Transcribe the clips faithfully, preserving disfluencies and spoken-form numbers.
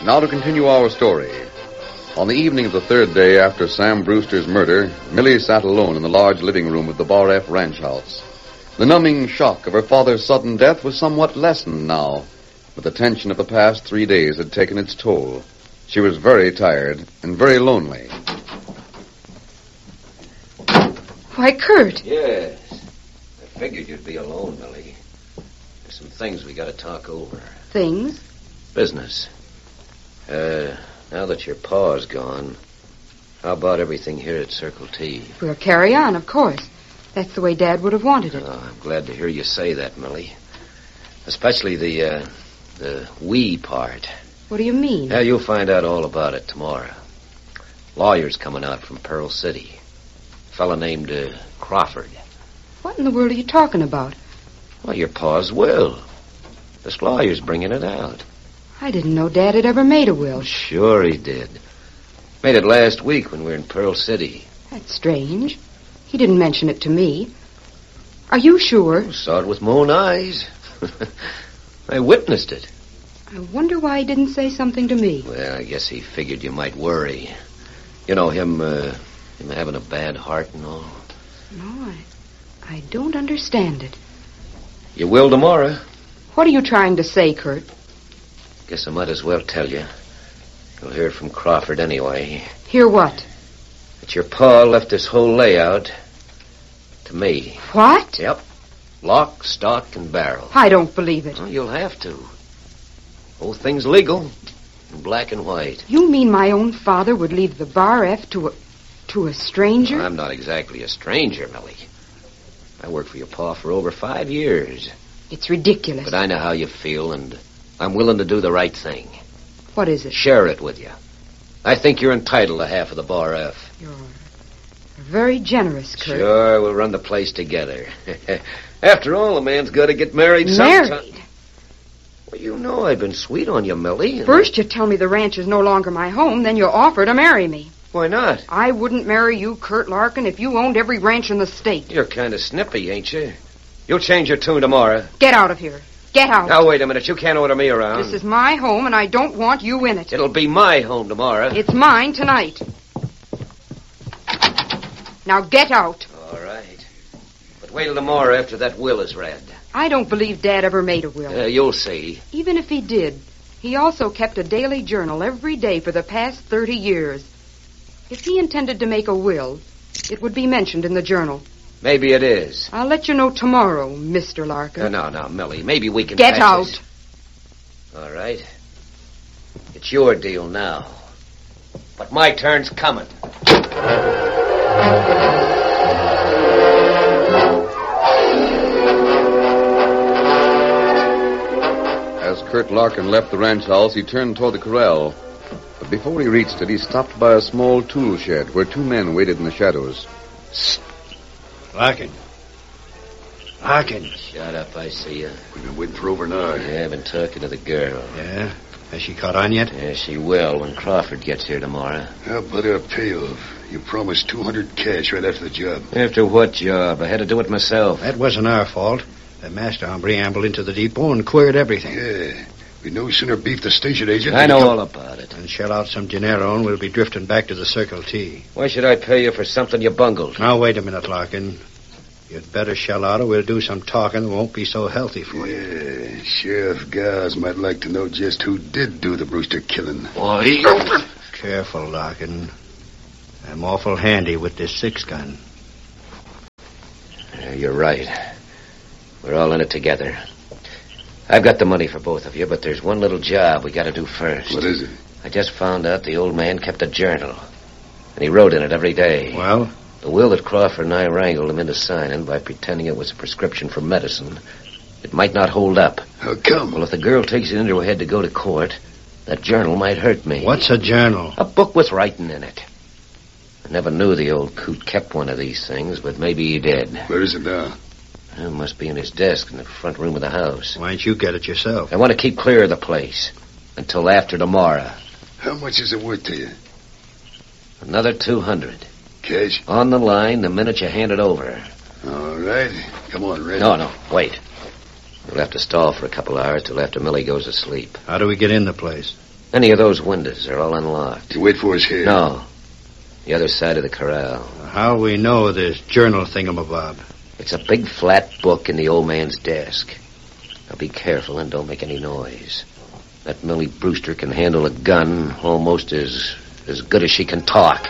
Now to continue our story. On the evening of the third day after Sam Brewster's murder, Millie sat alone in the large living room of the Bar F ranch house. The numbing shock of her father's sudden death was somewhat lessened now, but the tension of the past three days had taken its toll. She was very tired and very lonely. Why, Kurt. Yes. I figured you'd be alone, Millie. There's some things we got to talk over. Things? Business. Uh, now that your pa's gone, how about everything here at Circle T? We'll carry on, of course. That's the way Dad would have wanted it. Oh, I'm glad to hear you say that, Millie. Especially the, uh, the we part. What do you mean? Yeah, you'll find out all about it tomorrow. Lawyer's coming out from Pearl City. A fella named uh, Crawford. What in the world are you talking about? Well, your pa's will. This lawyer's bringing it out. I didn't know Dad had ever made a will. Sure he did. Made it last week when we were in Pearl City. That's strange. He didn't mention it to me. Are you sure? I saw it with my own eyes. I witnessed it. I wonder why he didn't say something to me. Well, I guess he figured you might worry. You know, him, uh, him having a bad heart and all. No, I, I don't understand it. You will tomorrow. What are you trying to say, Kurt? Guess I might as well tell you. You'll hear it from Crawford anyway. Hear what? That your pa left this whole layout to me. What? Yep. Lock, stock, and barrel. I don't believe it. Well, you'll have to. Whole thing's legal. In black and white. You mean my own father would leave the Bar F to a... to a stranger? Well, I'm not exactly a stranger, Millie. I worked for your pa for over five years. It's ridiculous. But I know how you feel, and I'm willing to do the right thing. What is it? Share it with you. I think you're entitled to half of the Bar F. You're very generous, Kurt. Sure, we'll run the place together. After all, a man's got to get married sometime. Married? Well, you know I've been sweet on you, Millie. First you tell me the ranch is no longer my home, then you offer to marry me. Why not? I wouldn't marry you, Kurt Larkin, if you owned every ranch in the state. You're kind of snippy, ain't you? You'll change your tune tomorrow. Get out of here. Get out. Now, wait a minute. You can't order me around. This is my home, and I don't want you in it. It'll be my home tomorrow. It's mine tonight. Now get out. All right. But wait till tomorrow after that will is read. I don't believe Dad ever made a will. Uh, you'll see. Even if he did, he also kept a daily journal every day for the past thirty years. If he intended to make a will, it would be mentioned in the journal. Maybe it is. I'll let you know tomorrow, Mister Larkin. Uh, no, no, Millie. Maybe we can... Get patch out. this. All right. It's your deal now. But my turn's coming. As Kurt Larkin left the ranch house, he turned toward the corral. But before he reached it, he stopped by a small tool shed where two men waited in the shadows. Larkin. Larkin. Shut up, I see you. We've been waiting for over an hour. Yeah, I've been talking to the girl. Yeah? Has she caught on yet? Yeah, she will when Crawford gets here tomorrow. How about a payoff? You promised two hundred cash right after the job. After what job? I had to do it myself. That wasn't our fault. The master hombre ambled into the depot and queered everything. Yeah. We no sooner beefed the station agent... I know all about it. And shell out some dinero and we'll be drifting back to the Circle T. Why should I pay you for something you bungled? Now, wait a minute, Larkin. You'd better shell out or we'll do some talking that won't be so healthy for you. Yeah, Sheriff Gaz might like to know just who did do the Brewster killing. Why? Careful, Larkin. I'm awful handy with this six-gun. Yeah, you're right. We're all in it together. I've got the money for both of you, but there's one little job we got to do first. What is it? I just found out the old man kept a journal, and he wrote in it every day. Well? The will that Crawford and I wrangled him into signing by pretending it was a prescription for medicine, it might not hold up. How come? Well, if the girl takes it into her head to go to court, that journal might hurt me. What's a journal? A book with writing in it. I never knew the old coot kept one of these things, but maybe he did. Where is it now? It must be in his desk in the front room of the house. Why don't you get it yourself? I want to keep clear of the place until after tomorrow. How much is it worth to you? Another two hundred. Cash? On the line the minute you hand it over. All right. Come on, Red. No, no, wait. You'll have to stall for a couple hours till after Millie goes to sleep. How do we get in the place? Any of those windows are all unlocked. You wait for us here. No. The other side of the corral. How we know this journal thingamabob? It's a big flat book in the old man's desk. Now be careful and don't make any noise. That Millie Brewster can handle a gun almost as, as good as she can talk.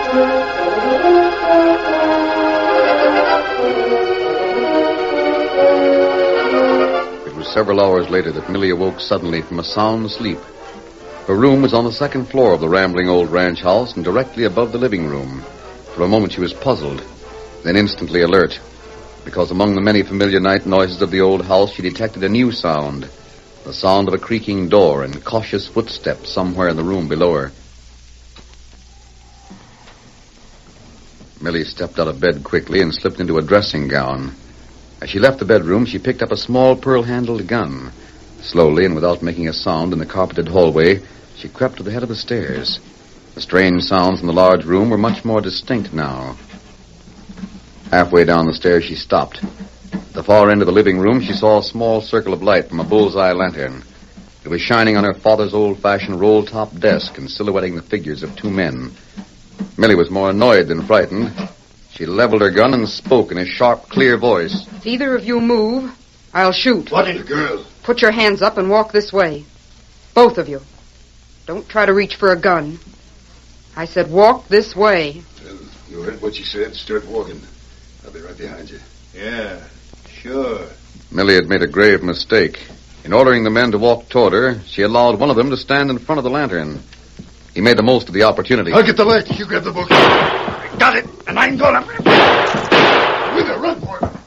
It was several hours later that Millie awoke suddenly from a sound sleep. Her room was on the second floor of the rambling old ranch house and directly above the living room. For a moment she was puzzled, then instantly alert, because among the many familiar night noises of the old house she detected a new sound, the sound of a creaking door and cautious footsteps somewhere in the room below her. Millie stepped out of bed quickly and slipped into a dressing gown. As she left the bedroom, she picked up a small pearl-handled gun. Slowly and without making a sound in the carpeted hallway, she crept to the head of the stairs. The strange sounds in the large room were much more distinct now. Halfway down the stairs, she stopped. At the far end of the living room, she saw a small circle of light from a bullseye lantern. It was shining on her father's old-fashioned roll-top desk and silhouetting the figures of two men. Millie was more annoyed than frightened. She leveled her gun and spoke in a sharp, clear voice. If either of you move, I'll shoot. What in the girl? Put your hands up and walk this way. Both of you. Don't try to reach for a gun. I said walk this way. Well, you heard what she said. Start walking. I'll be right behind you. Yeah, sure. Millie had made a grave mistake. In ordering the men to walk toward her, she allowed one of them to stand in front of the lantern. He made the most of the opportunity. I'll get the light. You grab the book. I got it, and I'm gonna... We're gonna run for it.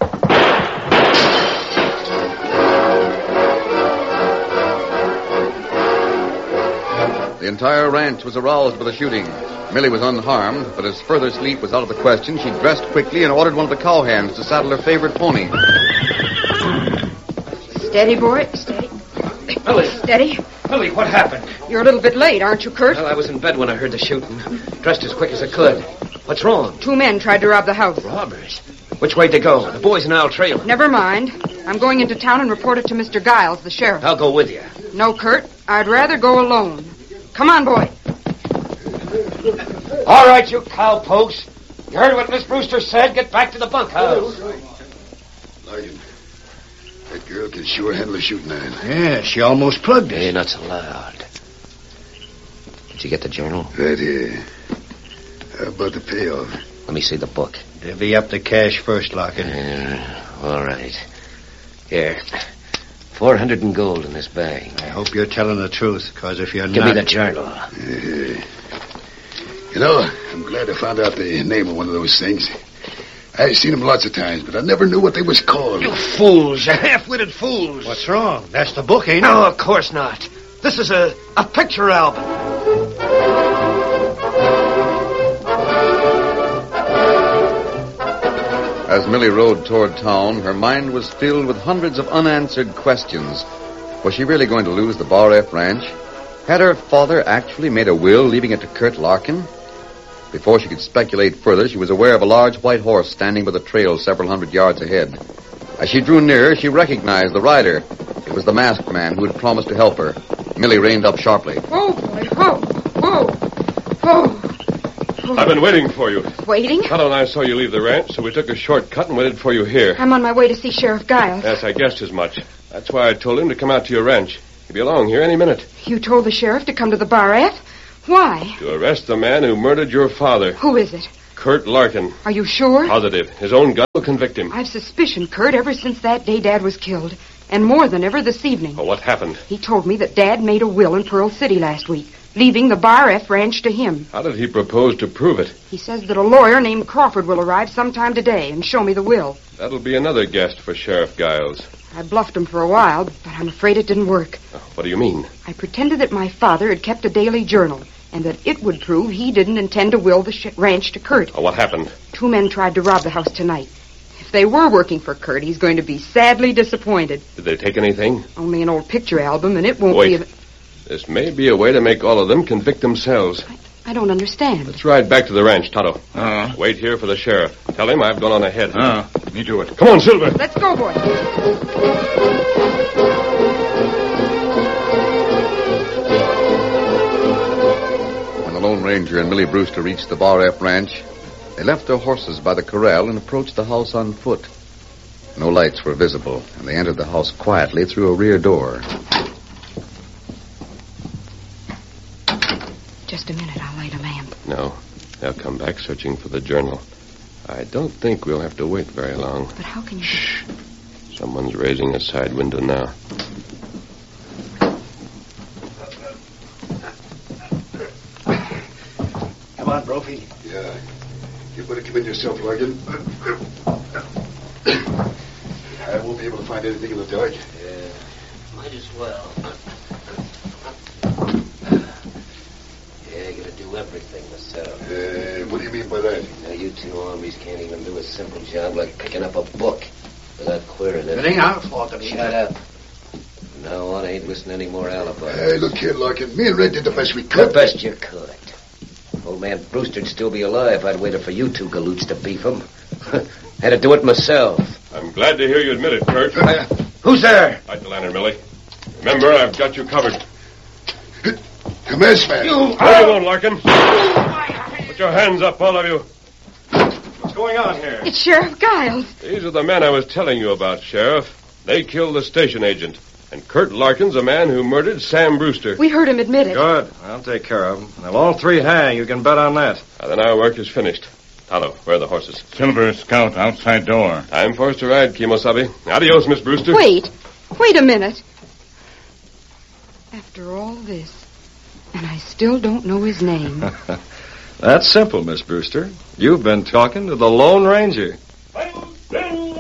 The entire ranch was aroused by the shooting. Millie was unharmed, but as further sleep was out of the question, she dressed quickly and ordered one of the cowhands to saddle her favorite pony. Steady, boy. Steady. Millie. Steady. Millie, what happened? You're a little bit late, aren't you, Kurt? Well, I was in bed when I heard the shooting. Dressed as quick as I could. What's wrong? Two men tried to rob the house. Robbers? Which way'd they go? The boys and I'll trail them. Never mind. I'm going into town and report it to Mister Giles, the sheriff. I'll go with you. No, Kurt. I'd rather go alone. Come on, boy. All right, you cowpokes. You heard what Miss Brewster said. Get back to the bunkhouse. Larkin, that girl can sure handle a shooting iron. Yeah, she almost plugged us. Hey, not so loud. Did you get the journal? Right here. How about the payoff? Let me see the book. Divvy up the cash first, Larkin. Yeah, all right. Here. Four hundred in gold in this bag. I hope you're telling the truth, because if you're Give not... me the journal. Yeah. You know, I'm glad I found out the name of one of those things. I've seen them lots of times, but I never knew what they was called. You fools. You half-witted fools. What's wrong? That's the book, ain't it? No, of course not. This is a, a picture album. As Millie rode toward town, her mind was filled with hundreds of unanswered questions. Was she really going to lose the Bar F ranch? Had her father actually made a will leaving it to Kurt Larkin? Before she could speculate further, she was aware of a large white horse standing by the trail several hundred yards ahead. As she drew nearer, she recognized the rider. It was the masked man who had promised to help her. Millie reined up sharply. Whoa, boy. Whoa. Whoa. Whoa. I've been waiting for you. Waiting? Tonto and I saw you leave the ranch, so we took a shortcut and waited for you here. I'm on my way to see Sheriff Giles. Yes, I guessed as much. That's why I told him to come out to your ranch. He'll be along here any minute. You told the sheriff to come to the Bar F? Why? To arrest the man who murdered your father, Who is it? Kurt Larkin. Are you sure? Positive. His own gun will convict him. I've suspicioned Kurt ever since that day Dad was killed. And more than ever this evening. Oh, what happened? He told me that Dad made a will in Pearl City last week, leaving the Bar F ranch to him. How did he propose to prove it? He says that a lawyer named Crawford will arrive sometime today and show me the will. That'll be another guest for Sheriff Giles. I bluffed him for a while, but I'm afraid it didn't work. Oh, what do you mean? I pretended that my father had kept a daily journal, and that it would prove he didn't intend to will the sh- ranch to Kurt. Oh, what happened? Two men tried to rob the house tonight. If they were working for Kurt, he's going to be sadly disappointed. Did they take anything? Only an old picture album, and it won't Wait. be... A... This may be a way to make all of them convict themselves. I don't understand. Let's ride back to the ranch, Tonto. Uh-huh. Wait here for the sheriff. Tell him I've gone on ahead. Uh, me do it. Come on, Silver. Let's go, boy. Lone Ranger and Millie Brewster reached the Bar F Ranch, they left their horses by the corral and approached the house on foot. No lights were visible, and they entered the house quietly through a rear door. Just a minute, I'll light a lamp. No, they'll come back searching for the journal. I don't think we'll have to wait very long. But how can you... Shh. Someone's raising a side window now. Come on, Brophy. Yeah. You better come in yourself, Larkin. I won't be able to find anything in the dark. Yeah, might as well. Yeah, I gotta do everything myself. Uh, what do you mean by that? Now, you two armies can't even do a simple job like picking up a book without querying it. It ain't our fault that he... Shut up. No, I ain't listening to any more alibis. Hey, look here, Larkin. Me and Red did the best we could. The best you could. Old man Brewster'd still be alive if I'd waited for you two galoots to beef him. Had to do it myself. I'm glad to hear you admit it, Kurt. Uh, who's there? Light the lantern, Millie. Remember, I've got you covered. Come here, man. You... Where you going, Larkin? Put your hands up, all of you. What's going on here? It's Sheriff Giles. These are the men I was telling you about, Sheriff. They killed the station agent. And Kurt Larkin's a man who murdered Sam Brewster. We heard him admit it. Good. I'll take care of them. They'll all three hang. You can bet on that. Now, then our work is finished. Tonto, where are the horses? Silver Scout outside door. Time for us to ride, Kimosabe. Adios, Miss Brewster. Wait. Wait a minute. After all this, and I still don't know his name. That's simple, Miss Brewster. You've been talking to the Lone Ranger. Then